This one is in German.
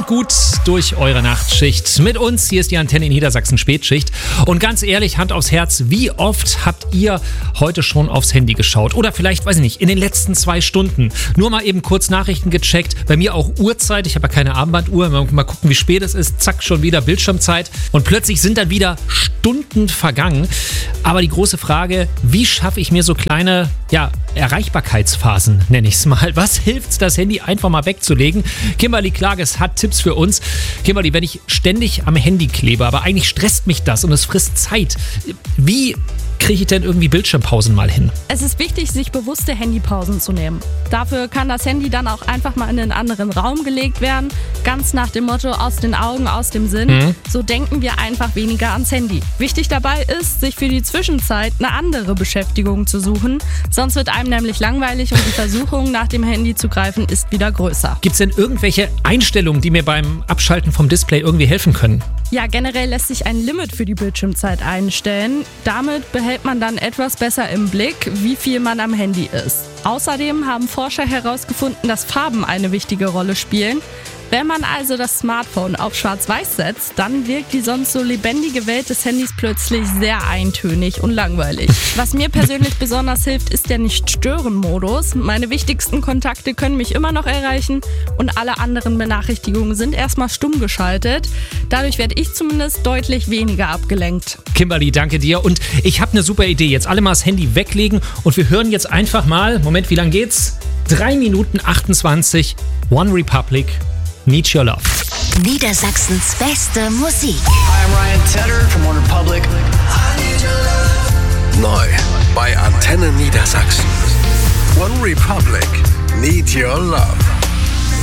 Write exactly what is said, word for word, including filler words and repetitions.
gut durch eure Nachtschicht. Mit uns, hier ist die Antenne in Niedersachsen Spätschicht. Und ganz ehrlich, Hand aufs Herz, wie oft habt ihr heute schon aufs Handy geschaut? Oder vielleicht, weiß ich nicht, in den letzten zwei Stunden. Nur mal eben kurz Nachrichten gecheckt. Bei mir auch Uhrzeit. Ich habe ja keine Armbanduhr. Mal gucken, wie spät es ist. Zack, schon wieder Bildschirmzeit. Und plötzlich sind dann wieder Stunden vergangen. Aber die große Frage, wie schaffe ich mir so kleine, ja, Erreichbarkeitsphasen, nenne ich es mal. Was hilft, das Handy einfach mal wegzulegen? Kimberly Klages hat Tipps für uns. Kimberly, wenn ich ständig am Handy klebe, aber eigentlich stresst mich das und es frisst Zeit, wie kriege ich denn irgendwie Bildschirmpausen mal hin? Es ist wichtig, sich bewusste Handypausen zu nehmen. Dafür kann das Handy dann auch einfach mal in einen anderen Raum gelegt werden. Ganz nach dem Motto, aus den Augen, aus dem Sinn. Mhm. So denken wir einfach weniger ans Handy. Wichtig dabei ist, sich für die Zwischenzeit eine andere Beschäftigung zu suchen. Sonst wird einem nämlich langweilig und die Versuchung, nach dem Handy zu greifen, ist wieder größer. Gibt es denn irgendwelche Einstellungen, die mir beim Abschalten vom Display irgendwie helfen können? Ja, generell lässt sich ein Limit für die Bildschirmzeit einstellen. Damit behält man dann etwas besser im Blick, wie viel man am Handy ist. Außerdem haben Forscher herausgefunden, dass Farben eine wichtige Rolle spielen. Wenn man also das Smartphone auf Schwarz-Weiß setzt, dann wirkt die sonst so lebendige Welt des Handys plötzlich sehr eintönig und langweilig. Was mir persönlich besonders hilft, ist der Nicht-Stören-Modus. Meine wichtigsten Kontakte können mich immer noch erreichen und alle anderen Benachrichtigungen sind erstmal stumm geschaltet. Dadurch werde ich zumindest deutlich weniger abgelenkt. Kimberly, danke dir. Und ich habe eine super Idee. Jetzt alle mal das Handy weglegen und wir hören jetzt einfach mal, Moment, wie lang geht's? drei Minuten achtundzwanzig, One Republic. Need Your Love. Niedersachsens beste Musik. Hi, I'm Ryan Tedder from One Republic. I need your love. Neu bei Antenne Niedersachsen. One Republic. Need Your Love.